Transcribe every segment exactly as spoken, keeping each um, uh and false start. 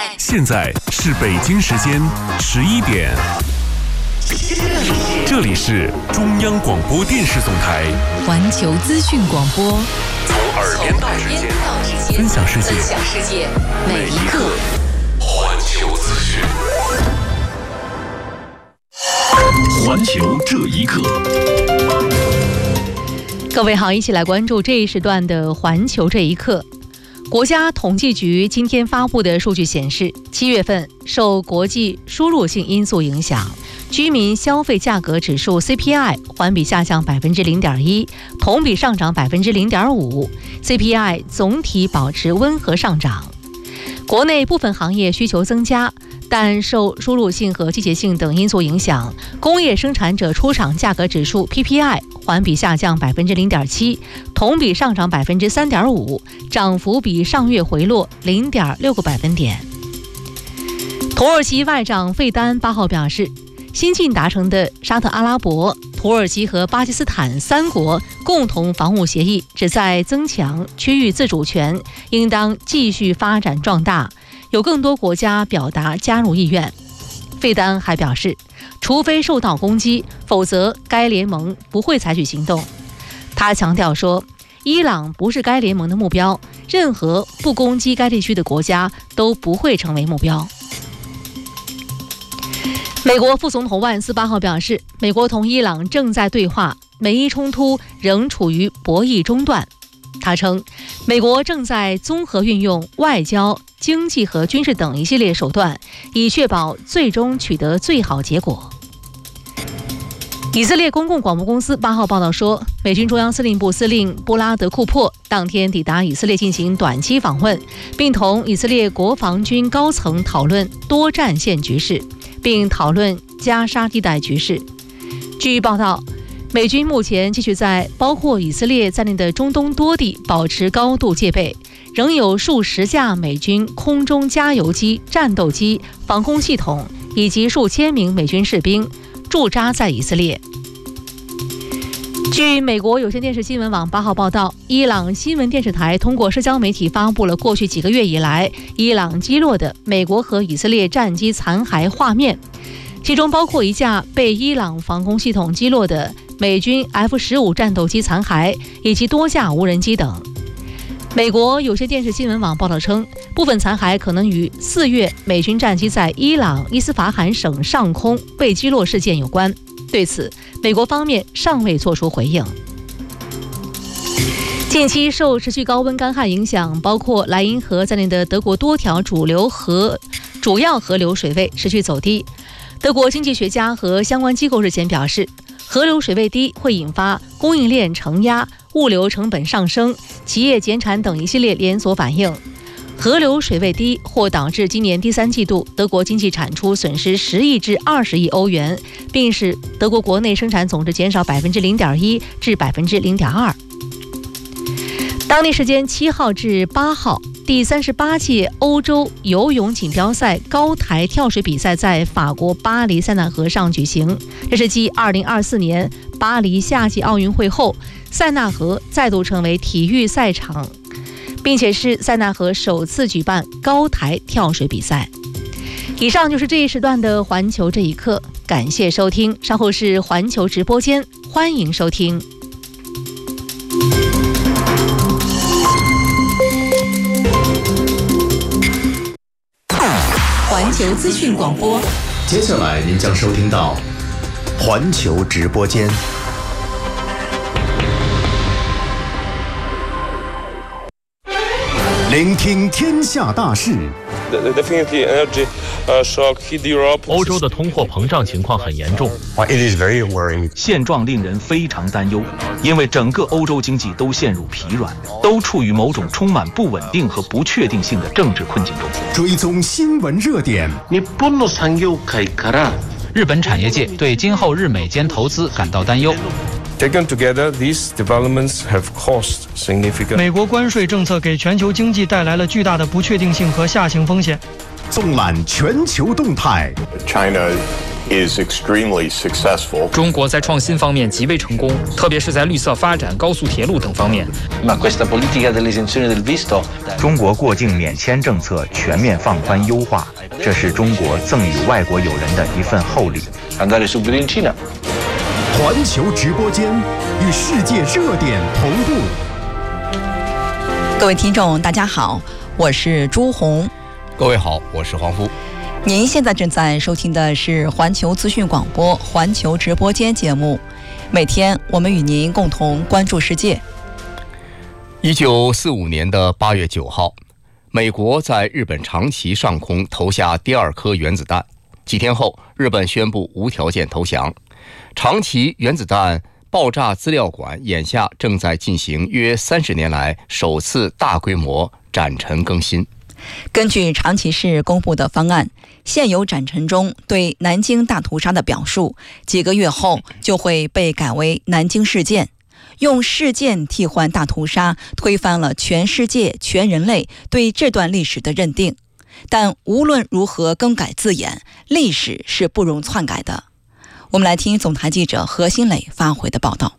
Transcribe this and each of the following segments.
现在是北京时间十一点，这里是中央广播电视总台环球资讯广播， 从耳边到指尖，分享世界，每一刻环球资讯。环球这一刻， 各位好，一起来关注这一时段的环球这一刻。国家统计局今天发布的数据显示，七月份受国际输入性因素影响，居民消费价格指数 C P I 环比下降百分之零点一，同比上涨百分之零点五 ，C P I 总体保持温和上涨。国内部分行业需求增加，但受输入性和季节性等因素影响，工业生产者出厂价格指数 P P I 环比下降百分之零点七，同比上涨百分之三点五，涨幅比上月回落零点六个百分点。土耳其外长费丹八号表示，新近达成的沙特阿拉伯、土耳其和巴基斯坦三国共同防务协议旨在增强区域自主权，应当继续发展壮大，有更多国家表达加入意愿。费丹还表示，除非受到攻击，否则该联盟不会采取行动。他强调说，伊朗不是该联盟的目标，任何不攻击该地区的国家都不会成为目标。美国副总统万斯八号表示，美国同伊朗正在对话，美伊冲突仍处于博弈中段。他称，美国正在综合运用外交、经济和军事等一系列手段，以确保最终取得最好结果。以色列公共广播公司八号报道说，美军中央司令部司令布拉德库珀当天抵达以色列进行短期访问，并同以色列国防军高层讨论多战线局势，并讨论加沙地带局势。据报道，美军目前继续在包括以色列在内的中东多地保持高度戒备，仍有数十架美军空中加油机、战斗机、防空系统以及数千名美军士兵驻扎在以色列。据美国有线电视新闻网八号报道，伊朗新闻电视台通过社交媒体发布了过去几个月以来伊朗击落的美国和以色列战机残骸画面，其中包括一架被伊朗防空系统击落的美军 F 十五 战斗机残骸以及多架无人机等。美国有线电视新闻网报道称，部分残骸可能与四月美军战机在伊朗伊斯法罕省上空被击落事件有关。对此，美国方面尚未作出回应。近期受持续高温干旱影响，包括莱茵河在内的德国多条主流河主要河流水位持续走低。德国经济学家和相关机构日前表示，河流水位低会引发供应链承压、物流成本上升、企业减产等一系列连锁反应。河流水位低或导致今年第三季度德国经济产出损失十亿至二十亿欧元，并使德国国内生产总值减少百分之零点一至百分之零点二。当地时间七号至八号，第三十八届欧洲游泳锦标赛高台跳水比赛在法国巴黎塞纳河上举行。这是继二零二四年巴黎夏季奥运会后，塞纳河再度成为体育赛场，并且是塞纳河首次举办高台跳水比赛。以上就是这一时段的环球这一刻，感谢收听，稍后是环球直播间，欢迎收听。环球资讯广播， 接下来您将收听到环球直播间。聆听天下大事。 欧洲的通货膨胀情况很严重，现状令人非常担忧，因为整个欧洲经济都陷入疲软，都处于某种充满不稳定和不确定性的政治困境中。 追踪新闻热点， 日本产业界对今后日美间投资感到担忧。 Taken together, these developments have caused significant. 美国关税政策给全球经济带来了巨大的不确定性和下行风险。 纵览全球动态。 China is extremely successful. 中国在创新方面极为成功，特别是在绿色发展、高速铁路等方面。 中国过境免签政策全面放宽优化，这是中国赠予外国友人的一份厚礼。 环球直播间与世界热点同步。 各位听众，大家好，我是朱红。 各位好，我是黄福。 您现在正在收听的是环球资讯广播环球直播间节目，每天我们与您共同关注世界。 一九四五年的八月九号，美国在日本长崎上空投下第二颗原子弹。几天后，日本宣布无条件投降。长崎原子弹爆炸资料馆眼下正在进行约三十年来首次大规模展陈更新。 根据长崎市公布的方案，现有展陈中对南京大屠杀的表述，几个月后就会被改为南京事件。用事件替换大屠杀，推翻了全世界、全人类对这段历史的认定。但无论如何更改字眼，历史是不容篡改的。我们来听总台记者何新磊发回的报道。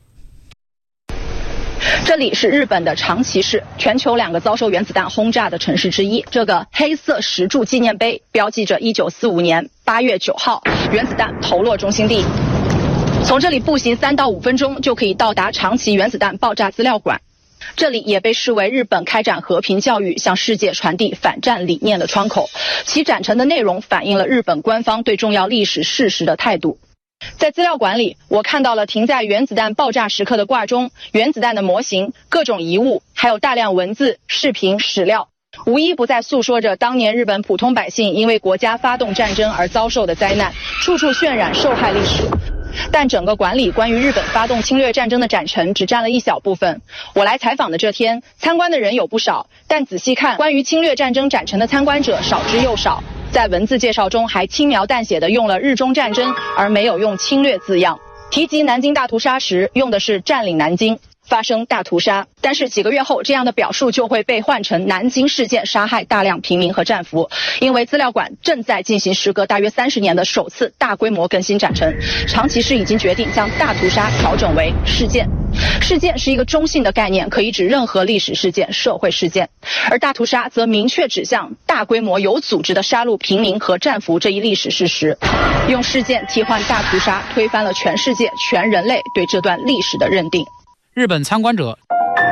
这里是日本的长崎市，全球两个遭受原子弹轰炸的城市之一。这个黑色石柱纪念碑标记着一九四五年八月九号原子弹投落中心地。从这里步行三到五分钟就可以到达长崎原子弹爆炸资料馆。这里也被视为日本开展和平教育、向世界传递反战理念的窗口。其展陈的内容反映了日本官方对重要历史事实的态度。在资料馆里，我看到了停在原子弹爆炸时刻的挂钟、原子弹的模型、各种遗物，还有大量文字、视频、史料，无一不在诉说着当年日本普通百姓因为国家发动战争而遭受的灾难，处处渲染受害历史。但整个馆里关于日本发动侵略战争的展陈只占了一小部分。我来采访的这天，参观的人有不少，但仔细看，关于侵略战争展陈的参观者少之又少。在文字介绍中还轻描淡写地用了日中战争，而没有用侵略字样。提及南京大屠杀时，用的是占领南京，发生大屠杀。但是几个月后，这样的表述就会被换成南京事件，杀害大量平民和战俘。因为资料馆正在进行时隔大约三十年的首次大规模更新展陈，长崎市已经决定将大屠杀调整为事件。事件是一个中性的概念，可以指任何历史事件、社会事件，而大屠杀则明确指向大规模有组织的杀戮平民和战俘这一历史事实。用事件替换大屠杀，推翻了全世界、全人类对这段历史的认定。 日本参观者，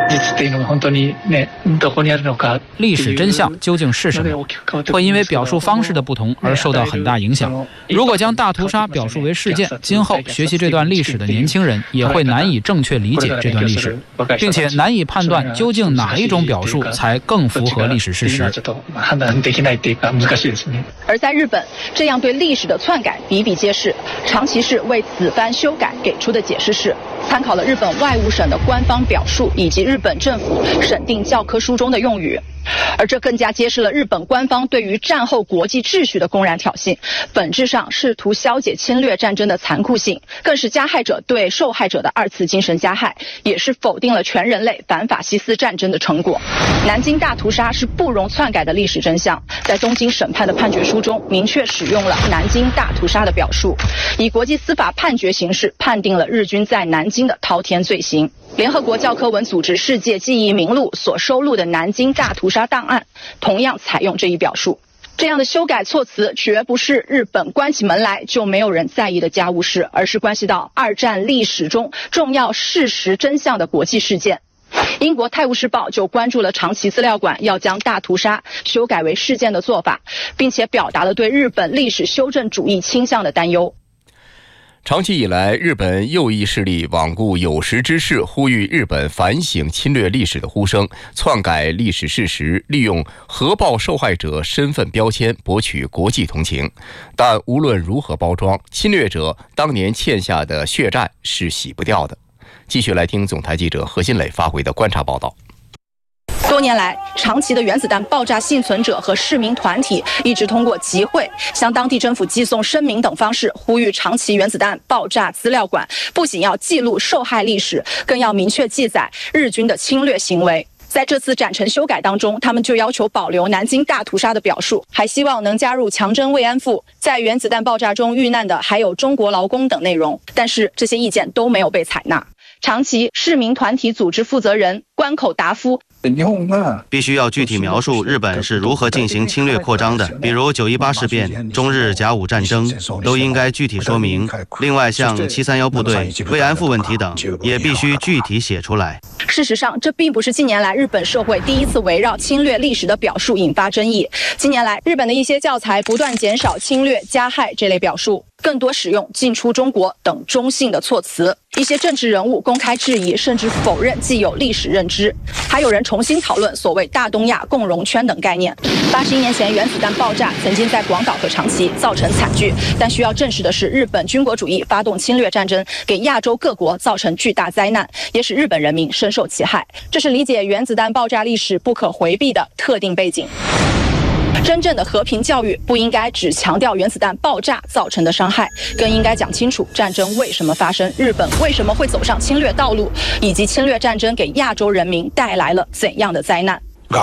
历史真相究竟是什么？会因为表述方式的不同而受到很大影响。如果将大屠杀表述为事件，今后学习这段历史的年轻人也会难以正确理解这段历史，并且难以判断究竟哪一种表述才更符合历史事实。 而在日本，这样对历史的篡改比比皆是。长崎市为此番修改给出的解释是，参考了日本外务省的官方表述以及日本政府审定教科书中的用语。而这更加揭示了日本官方对于战后国际秩序的公然挑衅，本质上试图消解侵略战争的残酷性，更是加害者对受害者的二次精神加害，也是否定了全人类反法西斯战争的成果。南京大屠杀是不容篡改的历史真相，在东京审判的判决书中明确使用了南京大屠杀的表述，以国际司法判决形式判定了日军在南京的滔天罪行。联合国教科文组织世界记忆名录所收录的南京大屠杀档案同样采用这一表述。这样的修改措辞绝不是日本关起门来就没有人在意的家务事，而是关系到二战历史中重要事实真相的国际事件。英国《泰晤士报》就关注了长崎资料馆要将大屠杀修改为事件的做法，并且表达了对日本历史修正主义倾向的担忧。 长期以来，日本右翼势力罔顾有识之士呼吁日本反省侵略历史的呼声，篡改历史事实，利用核爆受害者身份标签博取国际同情。但无论如何包装，侵略者当年欠下的血债是洗不掉的。继续来听总台记者何新磊发回的观察报道。 多年来，长崎的原子弹爆炸幸存者和市民团体一直通过集会、向当地政府寄送声明等方式，呼吁长崎原子弹爆炸资料馆不仅要记录受害历史，更要明确记载日军的侵略行为。 在这次展陈修改当中，他们就要求保留南京大屠杀的表述，还希望能加入强征慰安妇，在原子弹爆炸中遇难的还有中国劳工等内容，但是这些意见都没有被采纳。长崎市民团体组织负责人关口达夫必须要具体描述日本是如何进行侵略扩张的，比如九一八事变、中日甲午战争，都应该具体说明。另外，像七三一部队、慰安妇问题等，也必须具体写出来。 事实上，这并不是近年来日本社会第一次围绕侵略历史的表述引发争议。近年来，日本的一些教材不断减少侵略、加害这类表述，更多使用进出中国等中性的措辞。一些政治人物公开质疑甚至否认既有历史认知，还有人重新讨论所谓大东亚共荣圈等概念。八十一年前原子弹爆炸曾经在广岛和长崎造成惨剧，但需要证实的是，日本军国主义发动侵略战争，给亚洲各国造成巨大灾难，也使日本人民深受其害。这是理解原子弹爆炸历史不可回避的特定背景。真正的和平教育不应该只强调原子弹爆炸造成的伤害，更应该讲清楚战争为什么发生，日本为什么会走上侵略道路，以及侵略战争给亚洲人民带来了怎样的灾难。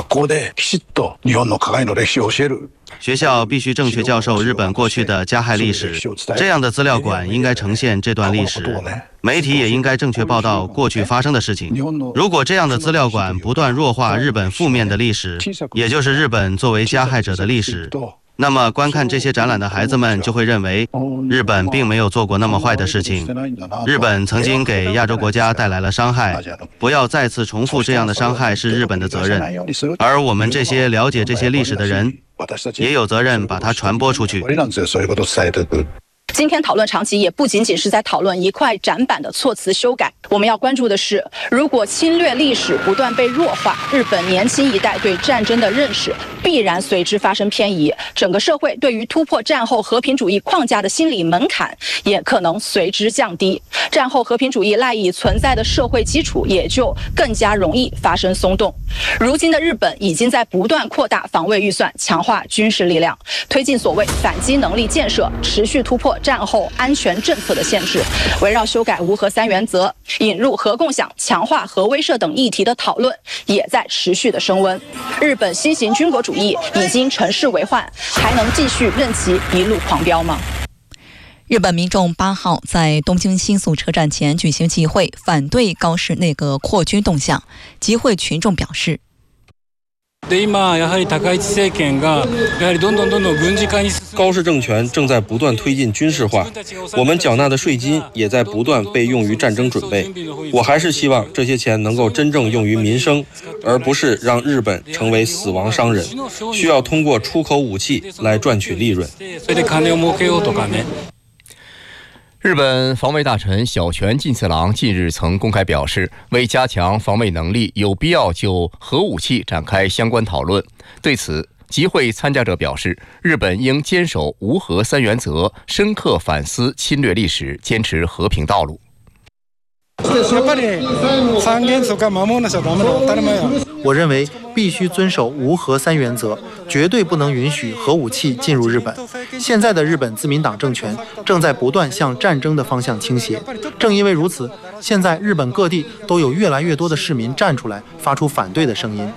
学校必须正确教授日本过去的加害历史，这样的资料馆应该呈现这段历史。媒体也应该正确报道过去发生的事情。如果这样的资料馆不断弱化日本负面的历史，也就是日本作为加害者的历史，那么观看这些展览的孩子们就会认为日本并没有做过那么坏的事情，日本曾经给亚洲国家带来了伤害，不要再次重复这样的伤害是日本的责任，而我们这些了解这些历史的人也有责任把它传播出去。 今天讨论长崎也不仅仅是在讨论一块展板的措辞修改，我们要关注的是，如果侵略历史不断被弱化，日本年轻一代对战争的认识必然随之发生偏移，整个社会对于突破战后和平主义框架的心理门槛也可能随之降低，战后和平主义赖以存在的社会基础也就更加容易发生松动。如今的日本已经在不断扩大防卫预算，强化军事力量，推进所谓反击能力建设，持续突破战后安全政策的限制，围绕修改无核三原则、引入核共享、强化核威慑等议题的讨论也在持续的升温。日本新型军国主义已经乘势为患，还能继续任其一路狂飙吗？ 日本民众八号在东京新宿车站前举行集会，反对高市内阁扩军动向。集会群众表示， 高市政权正在不断推进军事化，我们缴纳的税金也在不断被用于战争准备。我还是希望这些钱能够真正用于民生，而不是让日本成为死亡商人，需要通过出口武器来赚取利润。 日本防卫大臣小泉进次郎近日曾公开表示，为加强防卫能力，有必要就核武器展开相关讨论。对此，集会参加者表示，日本应坚守无核三原则，深刻反思侵略历史，坚持和平道路。 我认为必须遵守无核三原则，绝对不能允许核武器进入日本。现在的日本自民党政权正在不断向战争的方向倾斜，正因为如此，现在日本各地都有越来越多的市民站出来，发出反对的声音。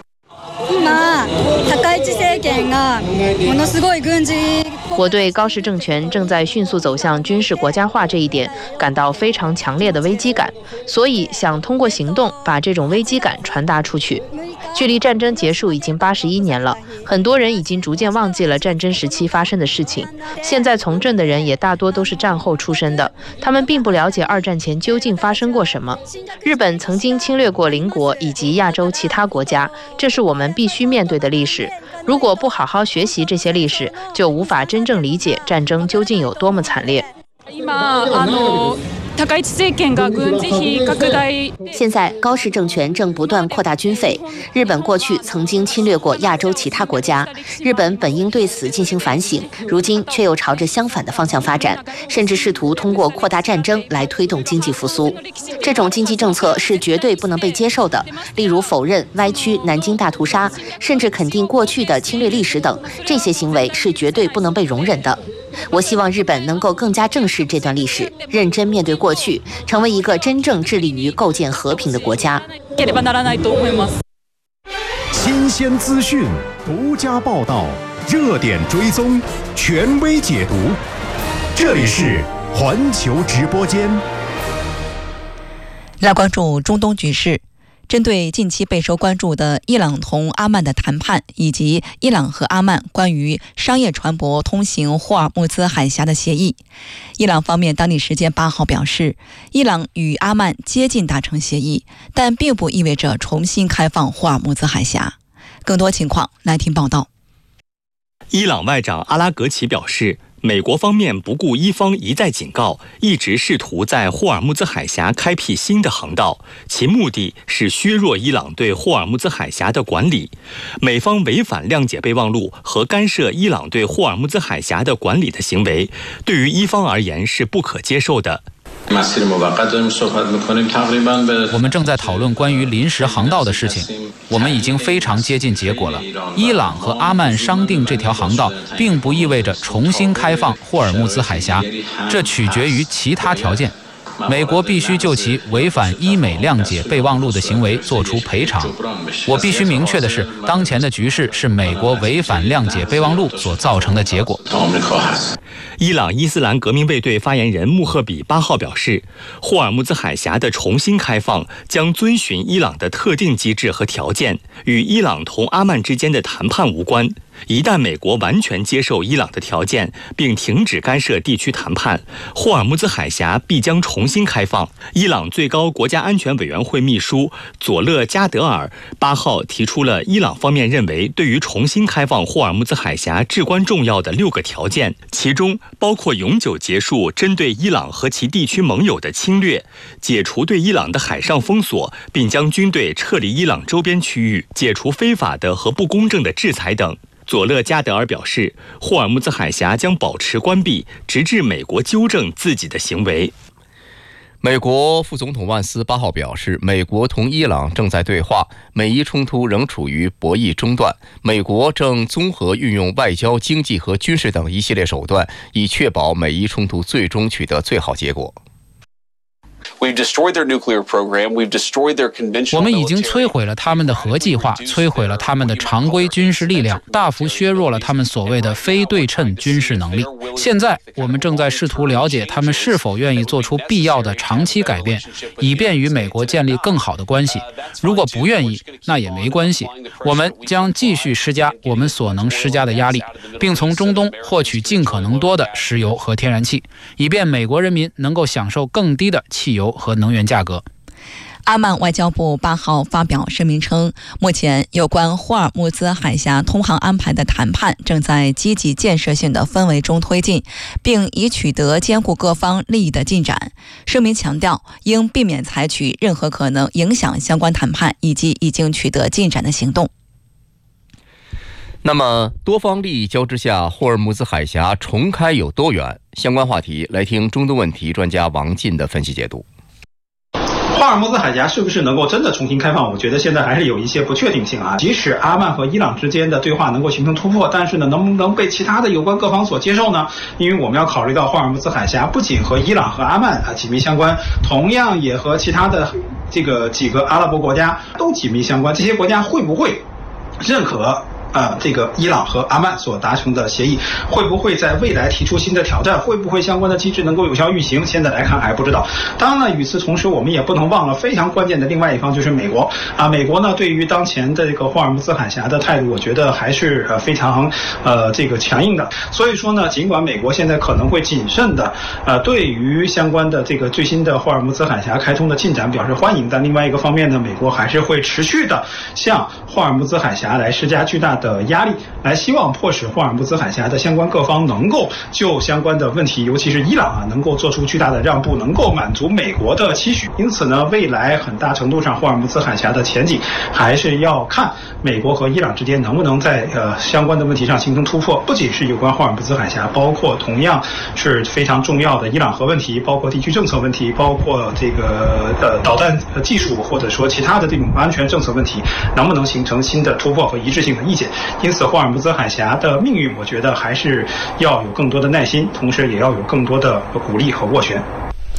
我对高市政权正在迅速走向军事国家化这一点感到非常强烈的危机感，所以想通过行动把这种危机感传达出去。距离战争结束已经八十一年了，很多人已经逐渐忘记了战争时期发生的事情。现在从政的人也大多都是战后出生的，他们并不了解二战前究竟发生过什么。日本曾经侵略过邻国以及亚洲其他国家，这是我们必须面对的历史。如果不好好学习这些历史，就无法真正理解战争究竟有多么惨烈。 现在高市政权正不断扩大军费，日本过去曾经侵略过亚洲其他国家，日本本应对此进行反省，如今却又朝着相反的方向发展，甚至试图通过扩大战争来推动经济复苏。这种经济政策是绝对不能被接受的，例如否认、歪曲南京大屠杀，甚至肯定过去的侵略历史等，这些行为是绝对不能被容忍的。我希望日本能够更加正视这段历史，认真面对过去，成为一个真正致力于构建和平的国家。 新鲜资讯，独家报道，热点追踪，权威解读。这里是环球直播间。 来关注中东局势。针对近期备受关注的伊朗同阿曼的谈判，以及伊朗和阿曼关于商业船舶通行霍尔木兹海峡的协议，伊朗方面当地时间八号表示，伊朗与阿曼接近达成协议，但并不意味着重新开放霍尔木兹海峡。更多情况来听报道。 伊朗外长阿拉格齐表示，美国方面不顾伊方一再警告，一直试图在霍尔木兹海峡开辟新的航道，其目的是削弱伊朗对霍尔木兹海峡的管理。美方违反谅解备忘录和干涉伊朗对霍尔木兹海峡的管理的行为，对于伊方而言是不可接受的。 我们正在讨论关于临时航道的事情，我们已经非常接近结果了。伊朗和阿曼商定这条航道，并不意味着重新开放霍尔木兹海峡，这取决于其他条件。美国必须就其违反伊美谅解备忘录的行为作出赔偿。我必须明确的是，当前的局势是美国违反谅解备忘录所造成的结果。 伊朗伊斯兰革命卫队发言人穆赫比八号表示，霍尔木兹海峡的重新开放将遵循伊朗的特定机制和条件，与伊朗同阿曼之间的谈判无关。一旦美国完全接受伊朗的条件，并停止干涉地区谈判，霍尔木兹海峡必将重新开放。伊朗最高国家安全委员会秘书佐勒加德尔八号提出了伊朗方面认为对于重新开放霍尔木兹海峡至关重要的六个条件，其中包括永久结束针对伊朗和其地区盟友的侵略，解除对伊朗的海上封锁，并将军队撤离伊朗周边区域，解除非法的和不公正的制裁等。佐勒加德尔表示，霍尔木兹海峡将保持关闭，直至美国纠正自己的行为。 美国副总统万斯八号表示，美国同伊朗正在对话，美伊冲突仍处于博弈中段，美国正综合运用外交、经济和军事等一系列手段，以确保美伊冲突最终取得最好结果。 我们已经摧毁了他们的核计划，摧毁了他们的常规军事力量，大幅削弱了他们所谓的非对称军事能力。现在我们正在试图了解他们是否愿意做出必要的长期改变，以便与美国建立更好的关系。如果不愿意，那也没关系，我们将继续施加我们所能施加的压力，并从中东获取尽可能多的石油和天然气，以便美国人民能够享受更低的汽油和能源价格。 阿曼外交部八号发表声明称，目前有关霍尔木兹海峡通航安排的谈判正在积极建设性的氛围中推进，并已取得兼顾各方利益的进展。声明强调，应避免采取任何可能影响相关谈判以及已经取得进展的行动。 那么，多方利益交织下，霍尔木兹海峡重开有多远？相关话题，来听中东问题专家王进的分析解读。 霍尔木兹海峡是不是能够真的重新开放？我觉得现在还是有一些不确定性啊。即使阿曼和伊朗之间的对话能够形成突破，但是呢，能不能被其他的有关各方所接受呢？因为我们要考虑到霍尔木兹海峡不仅和伊朗和阿曼啊紧密相关，同样也和其他的这个几个阿拉伯国家都紧密相关。这些国家会不会认可呃，这个伊朗和阿曼所达成的协议，会不会在未来提出新的挑战？会不会相关的机制能够有效运行？现在来看还不知道。当然呢，与此同时，我们也不能忘了非常关键的另外一方，就是美国啊。美国呢，对于当前的这个霍尔木兹海峡的态度，我觉得还是呃非常呃这个强硬的。所以说呢，尽管美国现在可能会谨慎的呃对于相关的这个最新的霍尔木兹海峡开通的进展表示欢迎，但另外一个方面呢，美国还是会持续的向霍尔木兹海峡来施加巨大的压力，来希望迫使霍尔木兹海峡的相关各方能够就相关的问题，尤其是伊朗啊，能够做出巨大的让步，能够满足美国的期许。因此呢，未来很大程度上霍尔木兹海峡的前景还是要看美国和伊朗之间能不能在呃相关的问题上形成突破。不仅是有关霍尔木兹海峡，包括同样是非常重要的伊朗核问题，包括地区政策问题，包括这个呃导弹技术或者说其他的这种安全政策问题，能不能形成新的突破和一致性的意见。因此霍尔木兹海峡的命运，我觉得还是要有更多的耐心，同时也要有更多的鼓励和斡旋。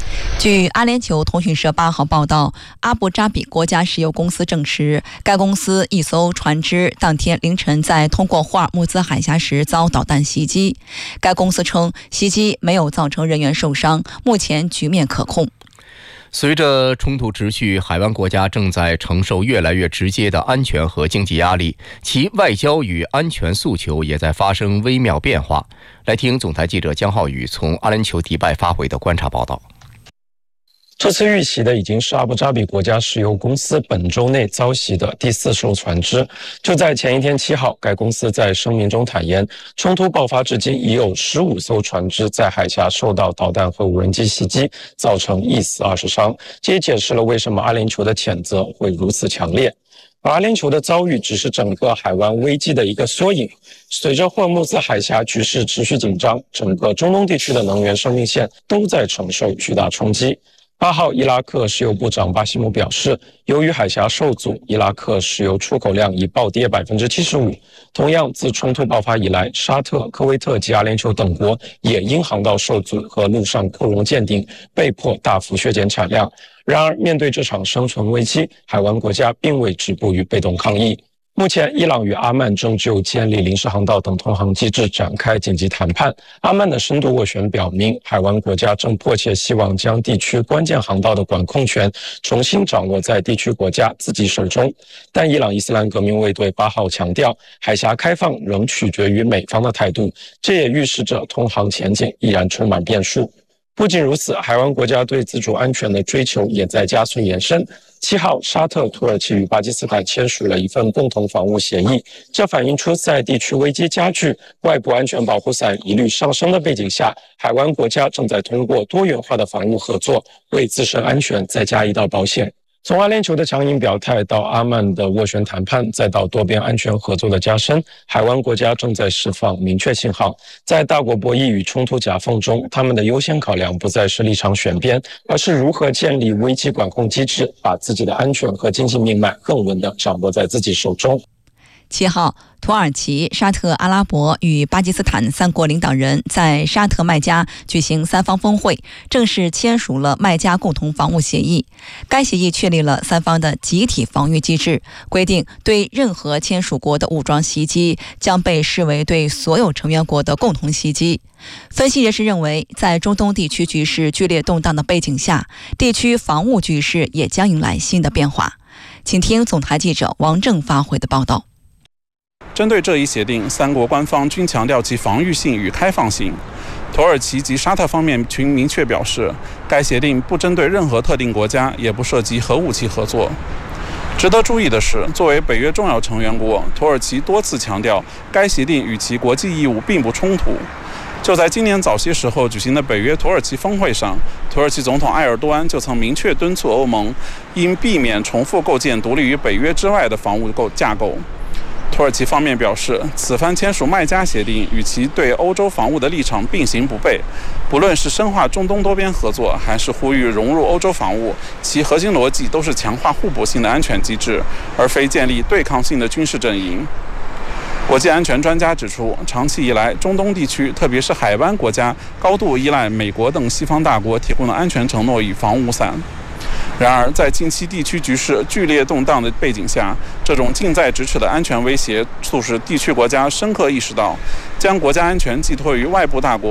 据阿联酋通讯社八号报道，阿布扎比国家石油公司证实，该公司一艘船只当天凌晨在通过霍尔木兹海峡时遭导弹袭击。该公司称，袭击没有造成人员受伤，目前局面可控。 随着冲突持续，海湾国家正在承受越来越直接的安全和经济压力，其外交与安全诉求也在发生微妙变化。来听总台记者江浩宇从阿联酋迪拜发回的观察报道。 这次遇袭的已经是阿布扎比国家石油公司本周内遭袭的第四艘船只。就在前一天七号，该公司在声明中坦言，冲突爆发至今已有十五艘船只在海峡受到导弹和无人机袭击，造成一死二十伤。这也解释了为什么阿联酋的谴责会如此强烈。而阿联酋的遭遇只是整个海湾危机的一个缩影。随着霍尔木兹海峡局势持续紧张，整个中东地区的能源生命线都在承受巨大冲击。八号，伊拉克石油部长巴西姆表示，由于海峡受阻，伊拉克石油出口量已暴跌百分之七十五。同样，自冲突爆发以来，沙特、科威特及阿联酋等国也因航道受阻和陆上扩容见顶，被迫大幅削减产量。然而，面对这场生存危机，海湾国家并未止步于被动抗议。目前，伊朗与阿曼正就建立临时航道等通航机制展开紧急谈判。阿曼的深度斡旋表明，海湾国家正迫切希望将地区关键航道的管控权重新掌握在地区国家自己手中。但伊朗伊斯兰革命卫队八号强调，海峡开放仍取决于美方的态度，这也预示着通航前景依然充满变数。不仅如此，海湾国家对自主安全的追求也在加速延伸。七号，沙特、土耳其与巴基斯坦签署了一份共同防务协议，这反映出在地区危机加剧、外部安全保护伞疑虑上升的背景下，海湾国家正在通过多元化的防务合作，为自身安全再加一道保险。从阿联酋的强硬表态到阿曼的斡旋谈判，再到多边安全合作的加深，海湾国家正在释放明确信号。在大国博弈与冲突夹缝中，他们的优先考量不再是立场选边，而是如何建立危机管控机制，把自己的安全和经济命脉更稳地掌握在自己手中。 七号，土耳其、沙特阿拉伯与巴基斯坦三国领导人在沙特麦加举行三方峰会，正式签署了麦加共同防务协议。该协议确立了三方的集体防御机制，规定对任何签署国的武装袭击将被视为对所有成员国的共同袭击。分析人士认为，在中东地区局势剧烈动荡的背景下，地区防务局势也将迎来新的变化。请听总台记者王正发回的报道。 针对这一协定，三国官方均强调其防御性与开放性。土耳其及沙特方面均明确表示，该协定不针对任何特定国家，也不涉及核武器合作。值得注意的是，作为北约重要成员国，土耳其多次强调，该协定与其国际义务并不冲突。就在今年早些时候举行的北约土耳其峰会上，土耳其总统埃尔多安就曾明确敦促欧盟应避免重复构建独立于北约之外的防务架构。土耳其方面表示，此番签署麦加协定与其对欧洲防务的立场并行不悖，不论是深化中东多边合作，还是呼吁融入欧洲防务，其核心逻辑都是强化互补性的安全机制，而非建立对抗性的军事阵营。国际安全专家指出，长期以来，中东地区，特别是海湾国家，高度依赖美国等西方大国提供的安全承诺与防务伞。然而，在近期地区局势剧烈动荡的背景下，这种近在咫尺的安全威胁，促使地区国家深刻意识到，将国家安全寄托于外部大国